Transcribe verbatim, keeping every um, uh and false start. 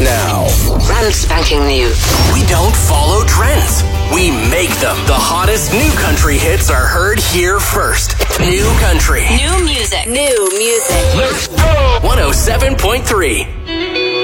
now. Brand spanking new. We don't follow trends. We make them. The hottest new country hits are heard here first. New country. New music. New music. Let's go! one oh seven point three.